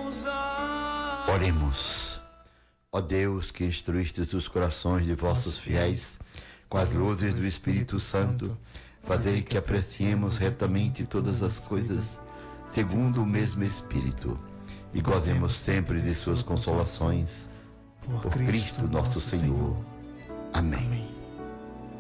Oremos. Ó Deus, que instruístes os corações de vossos fiéis com as luzes do Espírito Santo, fazei que apreciemos retamente todas as coisas segundo o mesmo Espírito e gozemos sempre de suas consolações. Por Cristo nosso Senhor. Amém.